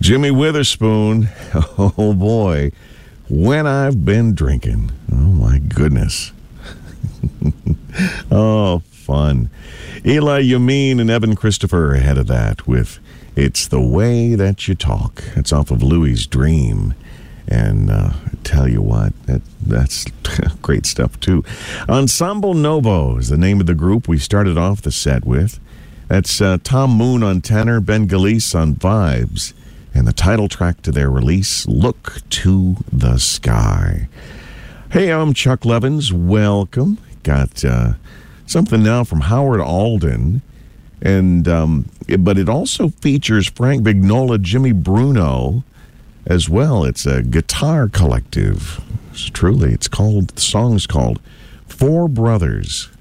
Jimmy Witherspoon. Oh, boy. When I've Been Drinking. Oh, my goodness. Oh, fun. Eli Yamin and Evan Christopher ahead of that with It's the Way That You Talk. It's off of Louie's Dream. And I tell you what, that's great stuff, too. Ensemble Novo is the name of the group we started off the set with. That's Tom Moon on tenor, Ben Galice on vibes. And the title track to their release, Look to the Sky. Hey, I'm Chuck Levins. Welcome. Got something now from Howard Alden. And but it also features Frank Vignola, Jimmy Bruno as well. It's a guitar collective. The song's called Four Brothers.